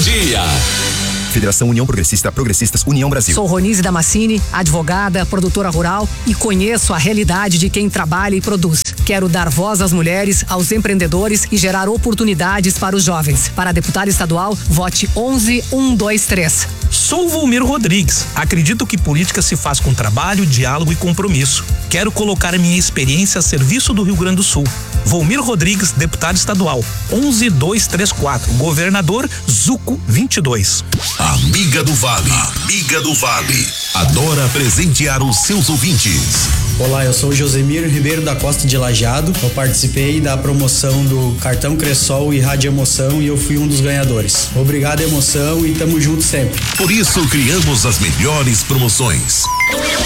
dia. Federação União Progressista, Progressistas, União Brasil. Sou Ronise Damascini, advogada, produtora rural e conheço a realidade de quem trabalha e produz. Quero dar voz às mulheres, aos empreendedores e gerar oportunidades para os jovens. Para deputado estadual, vote 11123. Sou Volmir Rodrigues. Acredito que política se faz com trabalho, diálogo e compromisso. Quero colocar minha experiência a serviço do Rio Grande do Sul. Volmir Rodrigues, deputado estadual, 11234, governador Zuco 22. Amiga do Vale, amiga do Vale. Adora presentear os seus ouvintes. Olá, eu sou Josemir Ribeiro da Costa de Lajeado. Eu participei da promoção do Cartão Cressol e Rádio Emoção e eu fui um dos ganhadores. Obrigado, Emoção, e tamo junto sempre. Por isso criamos as melhores promoções.